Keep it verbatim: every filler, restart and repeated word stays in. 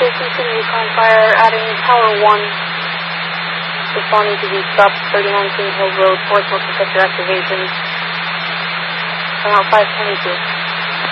station, City Recon Fire, adding Tower one. Responding to the stop, thirty-nine King Hill Road, four smoke detector activation. Turn out five twenty-two.